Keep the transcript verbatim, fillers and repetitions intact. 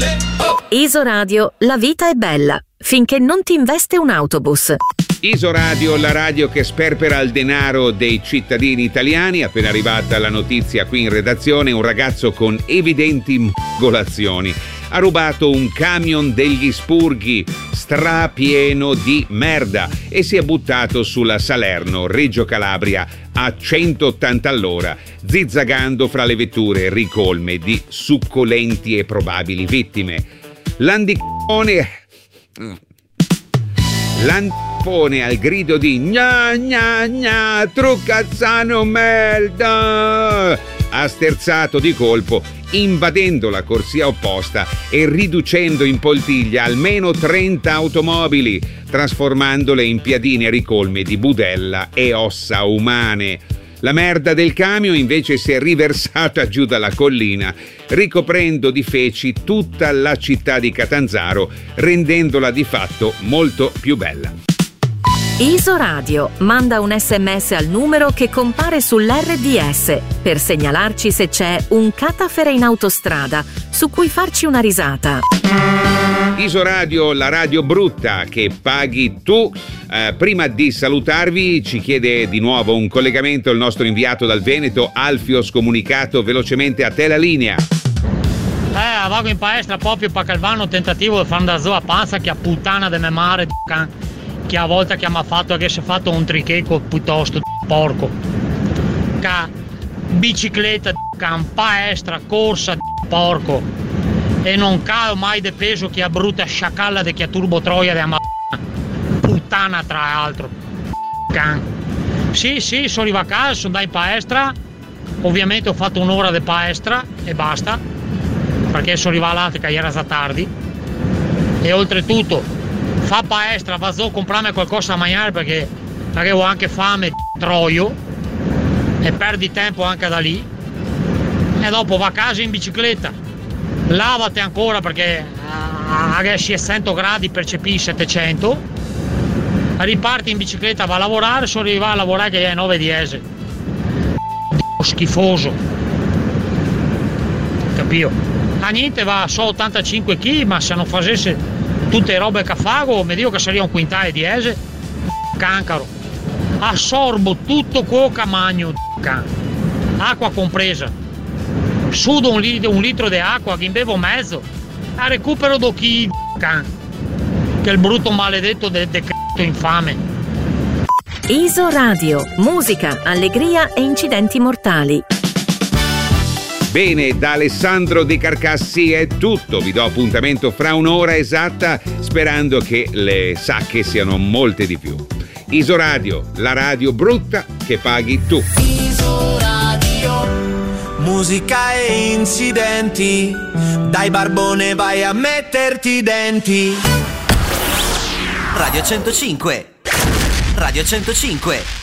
Isoradio, la vita è bella, finché non ti investe un autobus. Isoradio, la radio che sperpera il denaro dei cittadini italiani. Appena arrivata la notizia qui in redazione, un ragazzo con evidenti mongolazioni ha rubato un camion degli spurghi strapieno di merda e si è buttato sulla Salerno-Reggio Calabria a centottanta all'ora, zizzagando fra le vetture ricolme di succolenti e probabili vittime. L'andicone L'andicone al grido di gna gna gna truccazzano merda ha sterzato di colpo, invadendo la corsia opposta e riducendo in poltiglia almeno trenta automobili, trasformandole in piadine ricolme di budella e ossa umane. La merda del camion invece si è riversata giù dalla collina, ricoprendo di feci tutta la città di Catanzaro, rendendola di fatto molto più bella. Isoradio, manda un sms al numero che compare sull'erre di esse per segnalarci se c'è un catafere in autostrada su cui farci una risata. Isoradio, la radio brutta che paghi tu. Eh, prima di salutarvi ci chiede di nuovo un collegamento il nostro inviato dal Veneto, Alfio Scomunicato. Velocemente a te la linea. Eh, vado in palestra proprio per calvare un tentativo di fare da zoa panza che a puttana de me mare can, che a volte che mi ha fatto che si è fatto un tricheco piuttosto porco. Ca bicicletta can, palestra, corsa porco. E non calo mai de peso che ha brutta sciacalla de che ha turbo troia de ma puttana tra l'altro. Can. Sì, sì, sono arrivato a casa, sono andato in palestra. Ovviamente ho fatto un'ora di palestra e basta, perché sono arrivato all'altro che era già tardi. E oltretutto fa palestra, vado a comprarmi qualcosa da mangiare perché avevo anche fame troio e perdi tempo anche da lì. E dopo va a casa in bicicletta, lavati ancora perché adesso è cento gradi, percepisci settecento, riparti in bicicletta, va a lavorare, sono arrivato a lavorare che è nove dieci. Schifoso, capito? A niente, va so ottantacinque chili, ma se non facesse tutte le robe che fago mi dico che sarebbe un quintale di ese cancaro. Assorbo tutto quello che mangio, acqua compresa, sudo un, lit- un litro di acqua che bevo mezzo, a recupero do chi che il brutto maledetto del de- c***o infame. Isoradio, musica, allegria e incidenti mortali. Bene, da Alessandro De Carcassi è tutto. Vi do appuntamento fra un'ora esatta, sperando che le sacche siano molte di più. Isoradio, la radio brutta che paghi tu. Isoradio, musica e incidenti. Dai barbone, vai a metterti i denti. Radio centocinque. Radio centocinque.